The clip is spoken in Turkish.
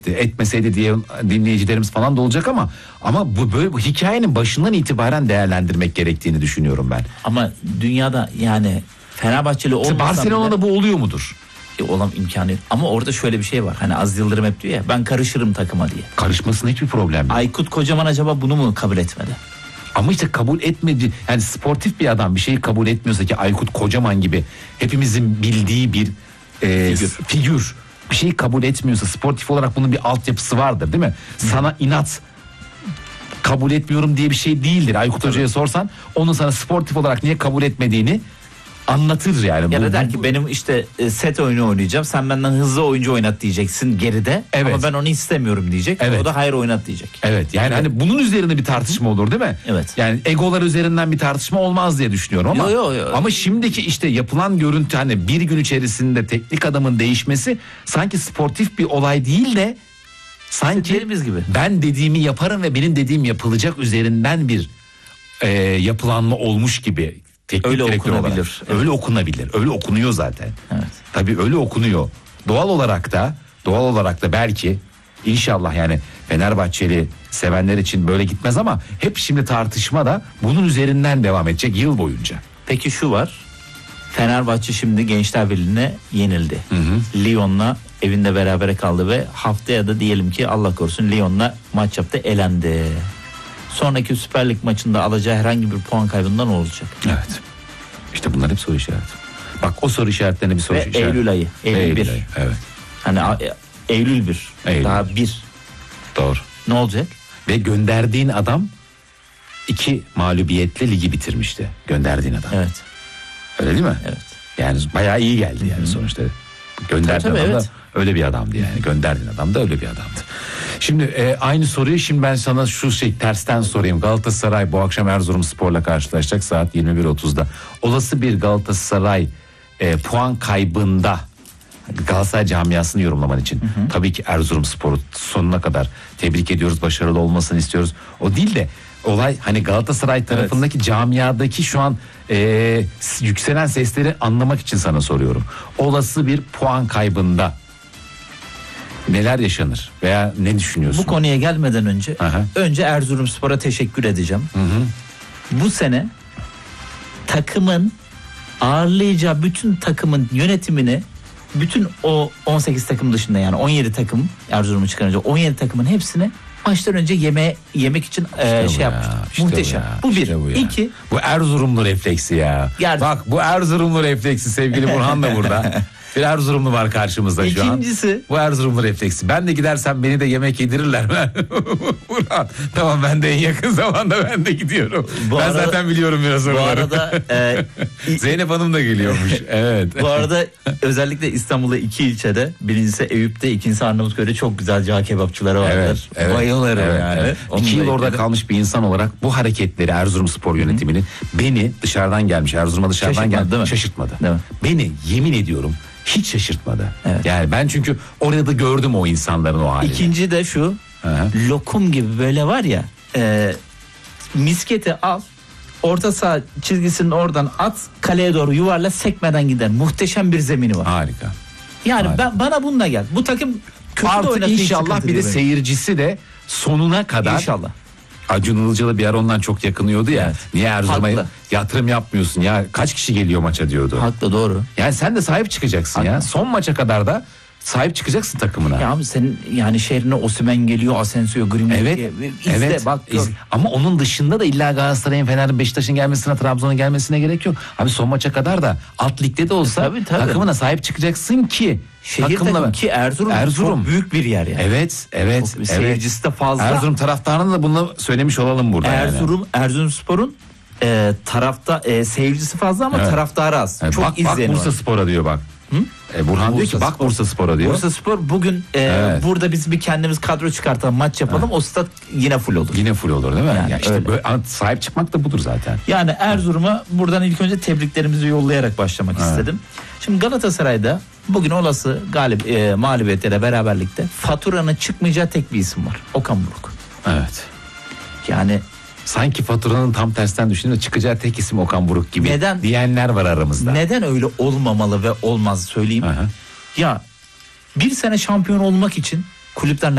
etmeseydi diye dinleyicilerimiz falan da olacak ama bu böyle bu hikayenin başından itibaren değerlendirmek gerektiğini düşünüyorum ben. Ama dünyada yani Fenerbahçeli olmasa Barcelona'da bu oluyor mudur? Olan imkanı yok. Ama orada şöyle bir şey var. Hani Aziz Yıldırım hep diyor ya, ben karışırım takıma diye. Karışmasına hiçbir problem yok. Aykut Kocaman acaba bunu mu kabul etmedi? Ama işte kabul etmedi. Yani sportif bir adam bir şeyi kabul etmiyorsa ki Aykut Kocaman gibi hepimizin bildiği bir figür bir şeyi kabul etmiyorsa, sportif olarak bunun bir altyapısı vardır değil mi? Sana inat kabul etmiyorum diye bir şey değildir. Aykut Hoca'ya sorsan onun sana sportif olarak niye kabul etmediğini anlatır yani. Ya da der ki benim işte set oyunu oynayacağım, sen benden hızlı oyuncu oynat diyeceksin geride. Evet. Ama ben onu istemiyorum diyecek. Evet. O da hayır oynat diyecek. Evet yani hani bunun üzerine bir tartışma olur değil mi? Evet. Yani egolar üzerinden bir tartışma olmaz diye düşünüyorum ama Yo. ama şimdiki işte yapılan görüntü, hani bir gün içerisinde teknik adamın değişmesi sanki sportif bir olay değil de sanki gibi. Ben dediğimi yaparım ve benim dediğim yapılacak üzerinden bir yapılanma olmuş gibi. Öyle okunabilir. Öyle okunabilir. Öyle okunuyor zaten. Evet. Tabii öyle okunuyor. Doğal olarak da belki inşallah yani Fenerbahçeli sevenler için böyle gitmez ama hep şimdi tartışma da bunun üzerinden devam edecek yıl boyunca. Peki şu var. Fenerbahçe şimdi Gençler Birliği'ne yenildi. Lyon'la evinde berabere kaldı ve haftaya da diyelim ki Allah korusun Lyon'la maç yaptı, elendi. Sonraki Süper Lig maçında alacağı herhangi bir puan kaybından olacak. Evet. İşte bunlar hep soru işareti. Bak o soru işaretlerine bir soru ve işareti. Eylül ayı. Eylül 1. ayı, evet. Hani Eylül 1. Eylül. Daha 1. Doğru. Ne olacak? Ve gönderdiğin adam 2 mağlubiyetle ligi bitirmişti. Gönderdiğin adam. Evet. Öyle değil mi? Evet. Yani bayağı iyi geldi yani sonuçta. Gönderdiğin Tabii, adam evet. da öyle bir adamdı yani. Gönderdiğin adam da öyle bir adamdı. Şimdi aynı soruyu şimdi ben sana tersten sorayım. Galatasaray bu akşam Erzurumspor'la karşılaşacak saat 21.30'da. Olası bir Galatasaray puan kaybında Galatasaray camiasını yorumlaman için tabii ki Erzurumspor'u sonuna kadar tebrik ediyoruz, başarılı olmasını istiyoruz. O değil de olay hani Galatasaray tarafındaki camiadaki şu an yükselen sesleri anlamak için sana soruyorum. Olası bir puan kaybında neler yaşanır veya ne düşünüyorsun? Bu konuya gelmeden önce Aha. önce Erzurumspor'a teşekkür edeceğim. Bu sene takımın ağırlayacağı bütün takımın yönetimini, bütün o 18 takım dışında yani 17 takım, Erzurum'u çıkarınca 17 takımın hepsini maçtan önce yemek için yapmış. Muhteşem. Bu bir. İki. Bu Erzurumlu refleksi ya. Bak bu Erzurumlu refleksi, sevgili Burhan da burada. Bir Erzurumlu var karşımızda şu an. İkincisi. Bu Erzurumlu refleksi. Ben de gidersem beni de yemek yedirirler mi? Burhan. Tamam, ben de en yakın zamanda ben de gidiyorum. Zaten biliyorum biraz oraları. Bu arada Zeynep Hanım da geliyormuş. Evet. Bu arada özellikle İstanbul'da 2 ilçede, birincisi Eyüp'te, ikincisi Arnavutköy'de çok güzel cağ kebapçıları vardır. Evet. Bayılırım yani. Evet. 2 yıl orada kalmış bir insan olarak bu hareketleri Erzurumspor yönetiminin beni dışarıdan gelmiş, Erzurum'a dışarıdan gelmiş şaşırtmadı. Değil mi? Beni yemin ediyorum hiç şaşırtmadı. Evet. Yani ben çünkü orada da gördüm o insanların o halini. İkinci de şu, lokum gibi böyle var ya, misketi al, orta saha çizgisinin oradan at, kaleye doğru yuvarla, sekmeden gider. Muhteşem bir zemini var. Harika. Yani bana bununla gel. Bu takım kötü de artık oynattığı inşallah bir de seyircisi de sonuna kadar. İnşallah. Acun Ilıcalı bir ara ondan çok yakınıyordu ya. Evet. Niye Erzurum'a Haklı. yatırım yapmıyorsun ya? Kaç kişi geliyor maça diyordu. Haklı, doğru. Yani sen de sahip çıkacaksın ya. Son maça kadar da sahip çıkacaksın takımına. Ya abi senin yani şehrine Osimhen geliyor, Asensio, Greenwood. Evet. İzle, bak. Ama onun dışında da illa Galatasaray'ın, Fener'in, Beşiktaş'ın gelmesine, Trabzon'un gelmesine gerek yok. Abi son maça kadar da alt ligde de olsa Tabii. takımına sahip çıkacaksın ki Şehir takım ki Erzurum çok büyük bir yer yani. Evet. Seyircisi de fazla. Erzurum taraftarına da bunu söylemiş olalım burada. Erzurumspor'un seyircisi fazla ama taraftarı az. Evet, çok izleyeni var. Bak Bursa Spor'a diyor bak. Burhan diyor ki bak Bursa Spor'a diyor. Bursa Spor bugün burada biz bir kendimiz kadro çıkartalım, maç yapalım. O stat yine full olur. Yine full olur değil mi? Yani ya işte öyle. böyle, sahip çıkmak da budur zaten. Yani Erzurum'a buradan ilk önce tebriklerimizi yollayarak başlamak istedim. Şimdi Galatasaray'da bugün olası mağlubiyette de beraberlikte faturanın çıkmayacağı tek bir isim var. Okan Buruk. Evet. Yani sanki faturanın tam tersten düşündüğünde çıkacağı tek isim Okan Buruk gibi diyenler var aramızda. Neden öyle olmamalı ve olmaz söyleyeyim. Ya bir sene şampiyon olmak için kulüpler